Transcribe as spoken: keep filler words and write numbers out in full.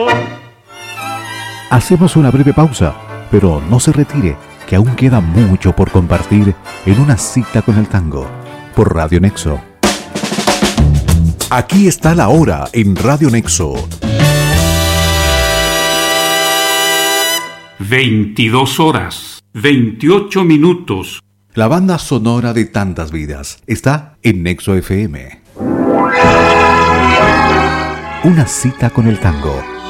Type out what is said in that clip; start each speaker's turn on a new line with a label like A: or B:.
A: Hacemos una breve pausa, pero no se retire, que aún queda mucho por compartir en Una Cita con el Tango, por Radio Nexo. Aquí está la hora en Radio Nexo.
B: veintidós horas, veintiocho minutos.
A: La banda sonora de tantas vidas está en Nexo F M. Una Cita con el Tango.